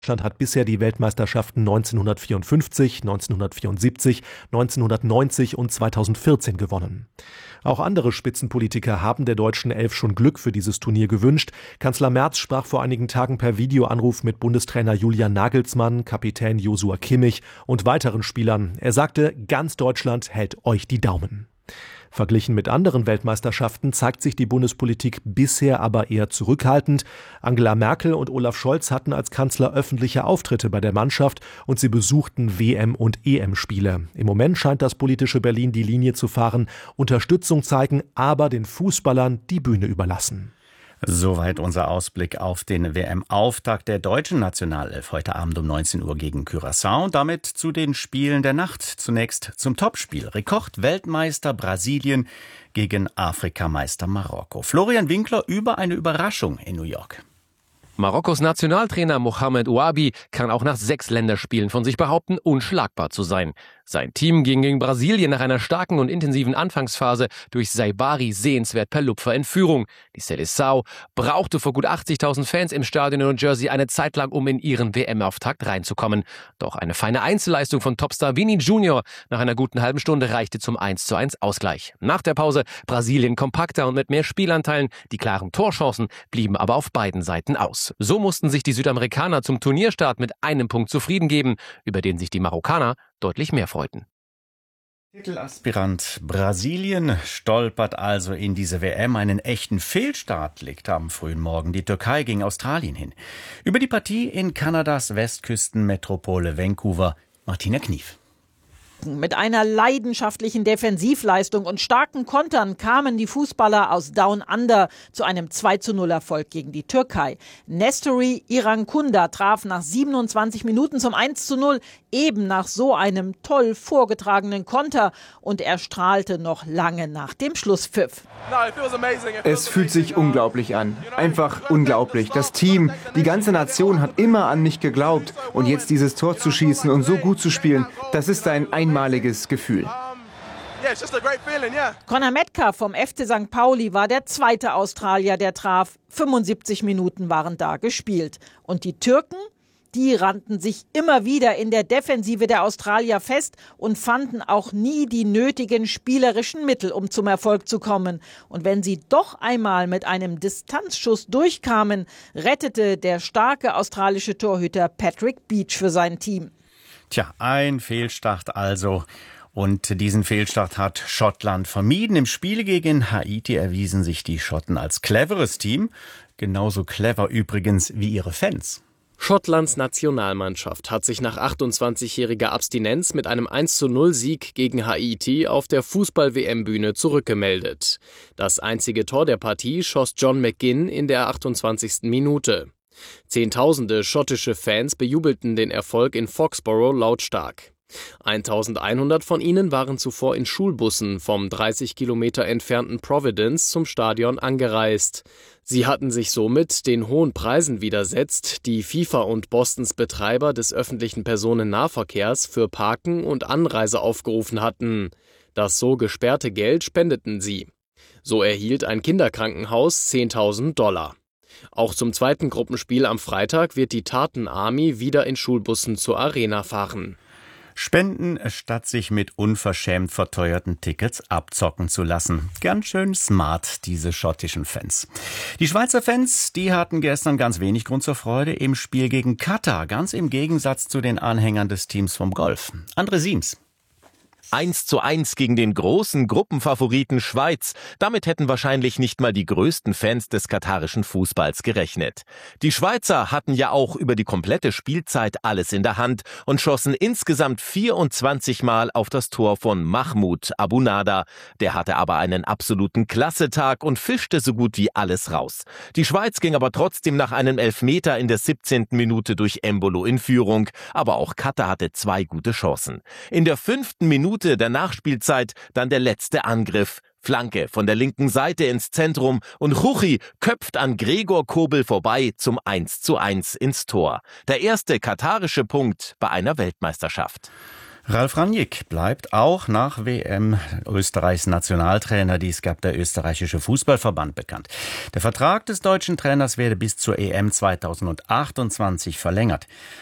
Deutschland hat bisher die Weltmeisterschaften 1954, 1974, 1990 und 2014 gewonnen. Auch andere Spitzenpolitiker haben der deutschen Elf schon Glück für dieses Turnier gewünscht. Kanzler Merz sprach vor einigen Tagen per Videoanruf mit Bundestrainer Julian Nagelsmann, Kapitän Joshua Kimmich und weiteren Spielern. Er sagte, ganz Deutschland hält euch die Daumen. Verglichen mit anderen Weltmeisterschaften zeigt sich die Bundespolitik bisher aber eher zurückhaltend. Angela Merkel und Olaf Scholz hatten als Kanzler öffentliche Auftritte bei der Mannschaft und sie besuchten WM- und EM-Spiele. Im Moment scheint das politische Berlin die Linie zu fahren, Unterstützung zeigen, aber den Fußballern die Bühne überlassen. Soweit unser Ausblick auf den WM-Auftakt der deutschen Nationalelf heute Abend um 19 Uhr gegen Curaçao. Damit zu den Spielen der Nacht. Zunächst zum Topspiel. Rekord-Weltmeister Brasilien gegen Afrikameister Marokko. Florian Winkler über eine Überraschung in New York. Marokkos Nationaltrainer Mohamed Ouabi kann auch nach 6 Länderspielen von sich behaupten, unschlagbar zu sein. Sein Team ging gegen Brasilien nach einer starken und intensiven Anfangsphase durch Saibari sehenswert per Lupfer in Führung. Die Seleção brauchte vor gut 80.000 Fans im Stadion in New Jersey eine Zeit lang, um in ihren WM-Auftakt reinzukommen. Doch eine feine Einzelleistung von Topstar Vini Junior nach einer guten halben Stunde reichte zum 1:1 Ausgleich. Nach der Pause Brasilien kompakter und mit mehr Spielanteilen. Die klaren Torchancen blieben aber auf beiden Seiten aus. So mussten sich die Südamerikaner zum Turnierstart mit einem Punkt zufrieden geben, über den sich die Marokkaner deutlich mehr freuten. Titelaspirant Brasilien stolpert also in diese WM. Einen echten Fehlstart legt am frühen Morgen die Türkei gegen Australien hin. Über die Partie in Kanadas Westküstenmetropole Vancouver, Martina Knief. Mit einer leidenschaftlichen Defensivleistung und starken Kontern kamen die Fußballer aus Down Under zu einem 2:0-Erfolg gegen die Türkei. Nestori Irankunda traf nach 27 Minuten zum 1:0, eben nach so einem toll vorgetragenen Konter, und er strahlte noch lange nach dem Schlusspfiff. Es fühlt sich unglaublich an. Einfach unglaublich. Das Team, die ganze Nation hat immer an mich geglaubt. Und jetzt dieses Tor zu schießen und so gut zu spielen, das ist ein einmaliges Gefühl. Conor Metcalfe vom FC St. Pauli war der zweite Australier, der traf. 75 Minuten waren da gespielt. Und die Türken? Die rannten sich immer wieder in der Defensive der Australier fest und fanden auch nie die nötigen spielerischen Mittel, um zum Erfolg zu kommen. Und wenn sie doch einmal mit einem Distanzschuss durchkamen, rettete der starke australische Torhüter Patrick Beach für sein Team. Tja, ein Fehlstart also. Und diesen Fehlstart hat Schottland vermieden. Im Spiel gegen Haiti erwiesen sich die Schotten als cleveres Team. Genauso clever übrigens wie ihre Fans. Schottlands Nationalmannschaft hat sich nach 28-jähriger Abstinenz mit einem 1:0-Sieg gegen Haiti auf der Fußball-WM-Bühne zurückgemeldet. Das einzige Tor der Partie schoss John McGinn in der 28. Minute. Zehntausende schottische Fans bejubelten den Erfolg in Foxborough lautstark. 1100 von ihnen waren zuvor in Schulbussen vom 30 Kilometer entfernten Providence zum Stadion angereist. Sie hatten sich somit den hohen Preisen widersetzt, die FIFA und Bostons Betreiber des öffentlichen Personennahverkehrs für Parken und Anreise aufgerufen hatten. Das so gesperrte Geld spendeten sie. So erhielt ein Kinderkrankenhaus $10.000. Auch zum zweiten Gruppenspiel am Freitag wird die Tartan Army wieder in Schulbussen zur Arena fahren. Spenden, statt sich mit unverschämt verteuerten Tickets abzocken zu lassen. Ganz schön smart, diese schottischen Fans. Die Schweizer Fans, die hatten gestern ganz wenig Grund zur Freude im Spiel gegen Katar, ganz im Gegensatz zu den Anhängern des Teams vom Golf. André Siems. 1:1 gegen den großen Gruppenfavoriten Schweiz. Damit hätten wahrscheinlich nicht mal die größten Fans des katarischen Fußballs gerechnet. Die Schweizer hatten ja auch über die komplette Spielzeit alles in der Hand und schossen insgesamt 24 Mal auf das Tor von Mahmoud Abunada. Der hatte aber einen absoluten Klassetag und fischte so gut wie alles raus. Die Schweiz ging aber trotzdem nach einem Elfmeter in der 17. Minute durch Embolo in Führung. Aber auch Katar hatte 2 gute Chancen. In der 5. Minute der Nachspielzeit dann der letzte Angriff. Flanke von der linken Seite ins Zentrum und Juchi köpft an Gregor Kobel vorbei zum 1:1 ins Tor. Der erste katarische Punkt bei einer Weltmeisterschaft. Ralf Rangnick bleibt auch nach WM Österreichs Nationaltrainer. Dies gab der österreichische Fußballverband bekannt. Der Vertrag des deutschen Trainers werde bis zur EM 2028 verlängert.